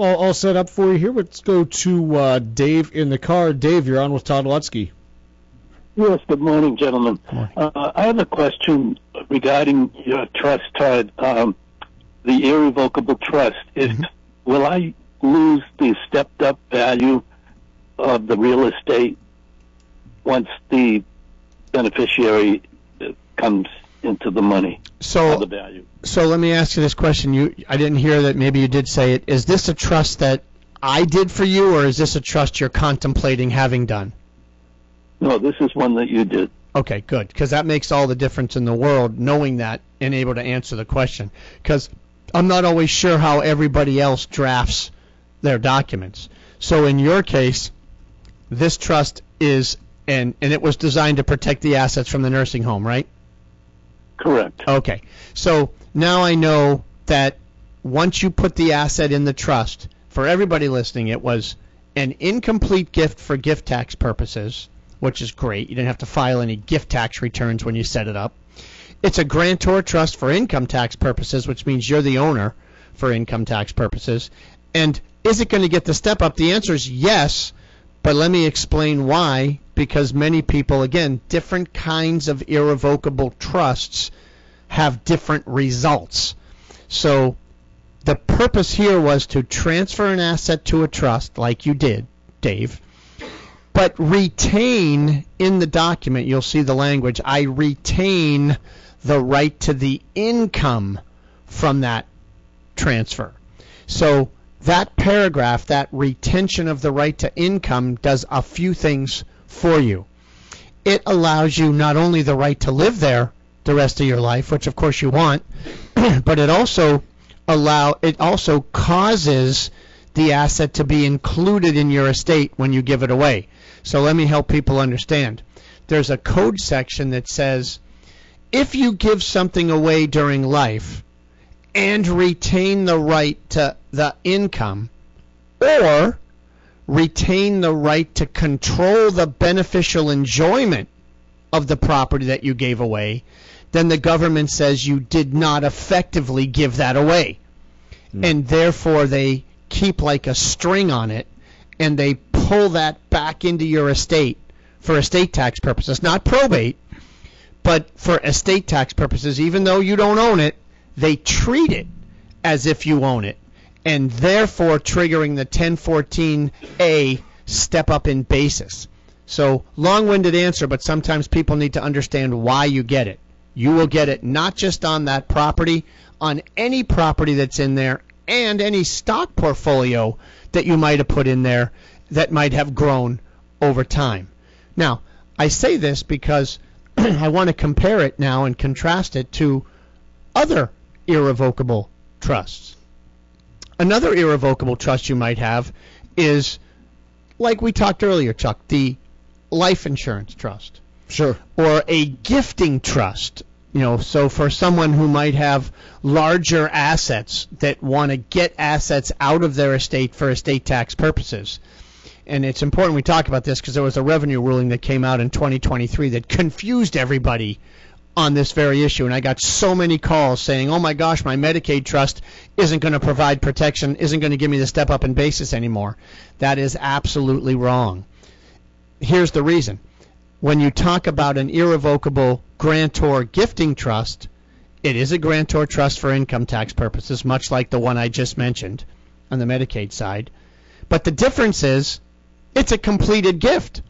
all set up for you here. Let's go to Dave in the car. Dave, you're on with Todd Lutzke. Yes, good morning, gentlemen. Good morning. I have a question regarding your trust, Todd. The irrevocable trust. Will I lose the stepped-up value of the real estate once the beneficiary comes into the money? So, the value. So let me ask you this question. I didn't hear that. Maybe you did say it. Is this a trust that I did for you, or is this a trust you're contemplating having done? No, this is one that you did. Okay, good, because that makes all the difference in the world, knowing that and able to answer the question. Because I'm not always sure how everybody else drafts their documents. So in your case, this trust is, and it was designed to protect the assets from the nursing home, right? Correct. Okay. So now I know that once you put the asset in the trust, for everybody listening, it was an incomplete gift for gift tax purposes, which is great. You didn't have to file any gift tax returns when you set it up. It's a grantor trust for income tax purposes, which means you're the owner for income tax purposes. And is it going to get the step up? The answer is yes, but let me explain why. Because many people, again, different kinds of irrevocable trusts have different results. So the purpose here was to transfer an asset to a trust, like you did, Dave, but retain in the document, you'll see the language, I retain the right to the income from that transfer. So that paragraph, that retention of the right to income, does a few things for you. It allows you not only the right to live there the rest of your life, which of course you want, but it also causes the asset to be included in your estate when you give it away. So let me help people understand. There's a code section that says if you give something away during life and retain the right to the income, or retain the right to control the beneficial enjoyment of the property that you gave away, then the government says you did not effectively give that away. And therefore they keep like a string on it, and they pull that back into your estate for estate tax purposes. Not probate, but for estate tax purposes. Even though you don't own it, they treat it as if you own it, and therefore triggering the 1014A step up in basis. So long-winded answer, but sometimes people need to understand why you get it. You will get it not just on that property, on any property that's in there, and any stock portfolio that you might have put in there that might have grown over time. Now, I say this because I want to compare it now and contrast it to other irrevocable trusts. Another irrevocable trust you might have is, like we talked earlier, Chuck, the life insurance trust. Sure. Or a gifting trust. So for someone who might have larger assets that want to get assets out of their estate for estate tax purposes. And it's important we talk about this because there was a revenue ruling that came out in 2023 that confused everybody on this very issue. And I got so many calls saying, oh my gosh, my Medicaid trust isn't going to provide protection, isn't going to give me the step up in basis anymore. That is absolutely wrong. Here's the reason. When you talk about an irrevocable grantor gifting trust, it is a grantor trust for income tax purposes, much like the one I just mentioned on the Medicaid side. But the difference is it's a completed gift.